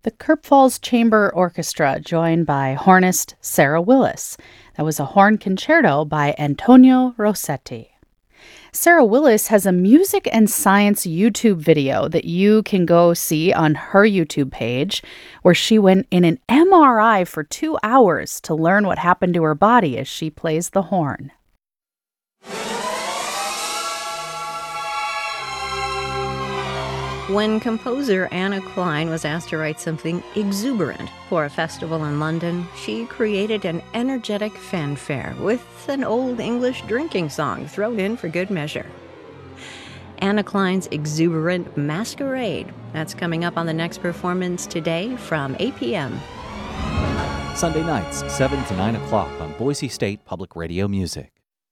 The Kirkfalls Chamber Orchestra, joined by hornist Sarah Willis. That was a horn concerto by Antonio Rossetti. Sarah Willis has a music and science YouTube video that you can go see on her YouTube page, where she went in an MRI for 2 hours to learn what happened to her body as she plays the horn. When composer Anna Klein was asked to write something exuberant for a festival in London, she created an energetic fanfare with an old English drinking song thrown in for good measure. Anna Klein's exuberant Masquerade. That's coming up on the next performance today from 8 p.m. Sunday nights, 7 to 9 o'clock on Boise State Public Radio Music.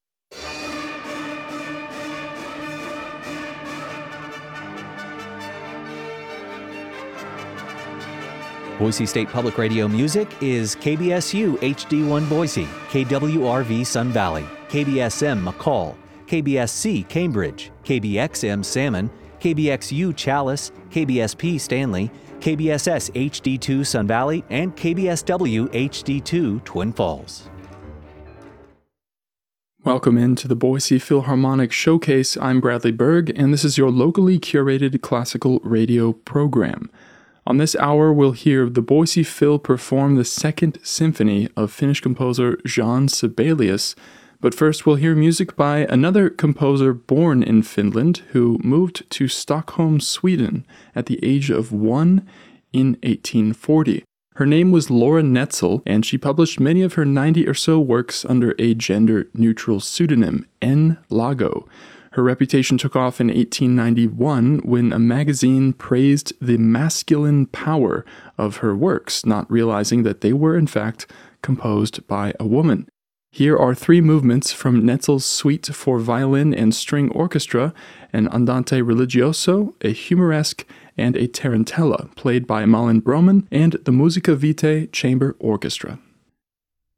Boise State Public Radio Music is KBSU HD1 Boise, KWRV Sun Valley, KBSM McCall, KBSC Cambridge, KBXM Salmon, KBXU Chalice, KBSP Stanley, KBSS HD2 Sun Valley, and KBSW HD2 Twin Falls. Welcome into the Boise Philharmonic Showcase. I'm Bradley Berg, and this is your locally curated classical radio program. On this hour, we'll hear the Boise Phil perform the Second Symphony of Finnish composer Jean Sibelius. But first, we'll hear music by another composer born in Finland who moved to Stockholm, Sweden at the age of 1 in 1840. Her name was Laura Netzel, and she published many of her 90 or so works under a gender-neutral pseudonym, N. Lago. Her reputation took off in 1891 when a magazine praised the masculine power of her works, not realizing that they were in fact composed by a woman. Here are 3 movements from Netzel's Suite for Violin and String Orchestra, an Andante Religioso, a Humoresque, and a Tarantella, played by Malin Broman and the Musica Vitae Chamber Orchestra.